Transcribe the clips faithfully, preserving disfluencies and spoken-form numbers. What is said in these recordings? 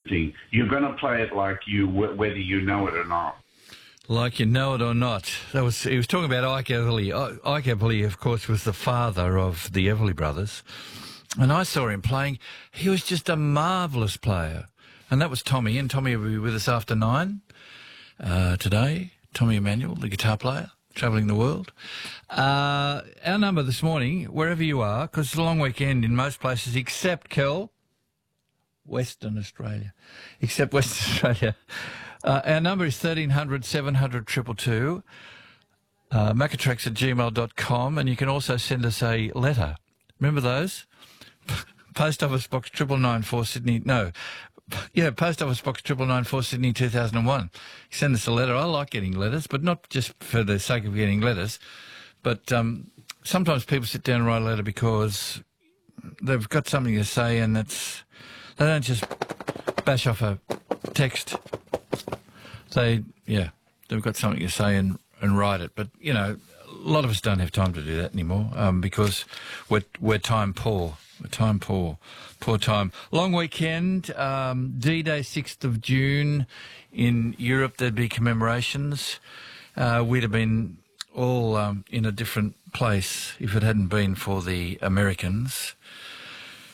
thing. You're going to play it like you, whether you know it or not. Like you know it or not. That was he was talking about Ike Everly. Ike Everly, of course, was the father of the Everly brothers. And I saw him playing. He was just a marvellous player. And that was Tommy. And Tommy will be with us after nine uh, today. Tommy Emmanuel, the guitar player, travelling the world. Uh, our number this morning, wherever you are, because it's a long weekend in most places except, Kel, Western Australia. Except Western Australia. Uh, our number is thirteen hundred, seven hundred, two two two, uh, macatrax at gmail dot com, and you can also send us a letter. Remember those? Post Office Box triple nine four Sydney, no, yeah, Post Office Box triple nine four Sydney two thousand one. Send us a letter. I like getting letters, but not just for the sake of getting letters, but um, sometimes people sit down and write a letter because they've got something to say and it's, they don't just bash off a text. They, yeah, they've got something to say and, and write it. But, you know, a lot of us don't have time to do that anymore um, because we're, we're time poor. We're time poor. Poor time. Long weekend, um, D-Day, sixth of June. In Europe, there'd be commemorations. Uh, we'd have been all um, in a different place if it hadn't been for the Americans.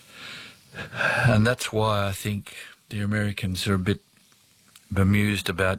And that's why I think the Americans are a bit bemused about